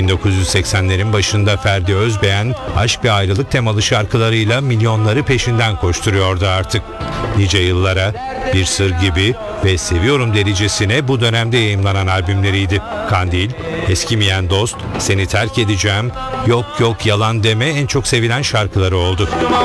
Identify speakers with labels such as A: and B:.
A: 1980'lerin başında Ferdi Özbeğen aşk ve ayrılık temalı şarkılarıyla milyonları peşinden koşturuyordu artık. Nice yıllara, Bir Sır Gibi ve Seviyorum delicesine bu dönemde yayımlanan albümleriydi. Kandil, Eskimeyen Dost, Seni Terk Edeceğim, Yok Yok Yalan Deme en çok sevilen şarkıları oldu.